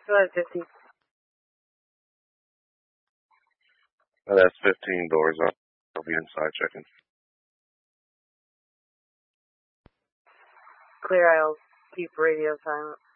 Go ahead, 50. That's 15 doors up. I'll be inside checking. Clear, I'll keep radio silent.